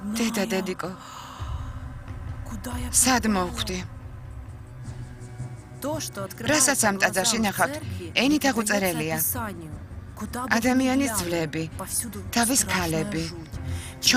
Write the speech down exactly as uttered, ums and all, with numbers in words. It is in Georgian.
დედა დედიკო. სად მოვხვდი? რასაც ამ ტაძარში ნახავთ, ენით აღუწერელია. ადამიანის ძვლები, თავის ქალები,